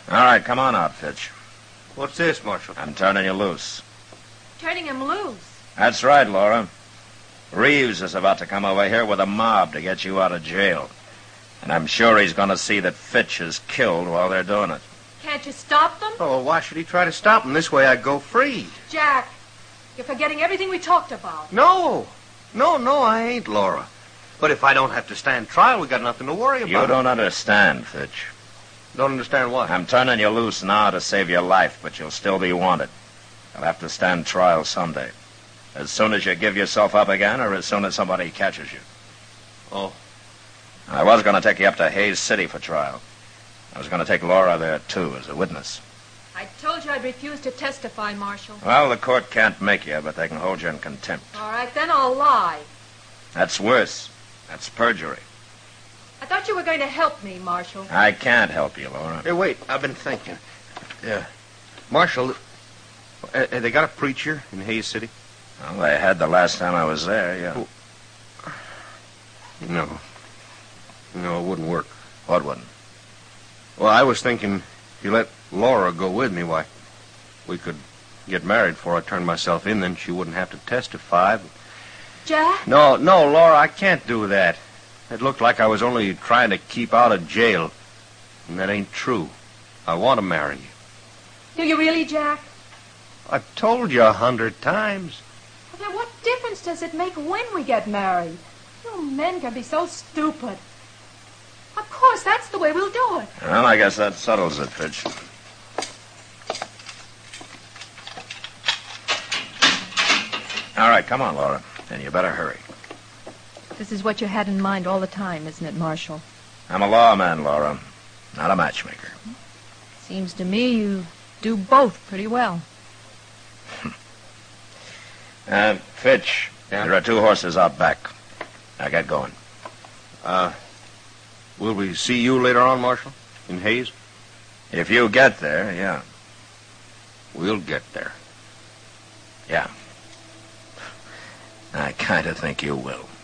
All right, come on out, Fitch. What's this, Marshal? I'm turning you loose. Turning him loose? That's right, Laura. Reeves is about to come over here with a mob to get you out of jail. And I'm sure he's going to see that Fitch is killed while they're doing it. Can't you stop them? Oh, why should he try to stop him? This way I'd go free. Jack, you're forgetting everything we talked about. No, I ain't, Laura. But if I don't have to stand trial, we got nothing to worry about. You don't understand, Fitch. Don't understand what? I'm turning you loose now to save your life, but you'll still be wanted. You'll have to stand trial someday. As soon as you give yourself up again, or as soon as somebody catches you. Oh. I was going to take you up to Hayes City for trial. I was going to take Laura there, too, as a witness. I told you I'd refuse to testify, Marshal. Well, the court can't make you, but they can hold you in contempt. All right, then I'll lie. That's worse. That's perjury. I thought you were going to help me, Marshal. I can't help you, Laura. Hey, wait, I've been thinking. Marshal, have they got a preacher in Hayes City? Well, they had the last time I was there, yeah. No, it wouldn't work. What wouldn't? Well, I was thinking if you let Laura go with me, why, we could get married before I turned myself in, then she wouldn't have to testify. Jack? No, Laura, I can't do that. It looked like I was only trying to keep out of jail. And that ain't true. I want to marry you. Do you really, Jack? I've told you 100 times. Well, then what difference does it make when we get married? You men can be so stupid. Of course, that's the way we'll do it. Well, I guess that settles it, Fitch. All right, come on, Laura. And you better hurry. This is what you had in mind all the time, isn't it, Marshal? I'm a lawman, Laura, not a matchmaker. Seems to me you do both pretty well. Fitch, there are 2 horses out back. Now get going. Will we see you later on, Marshal? In Hayes? If you get there, yeah. We'll get there. Yeah. I kind of think you will.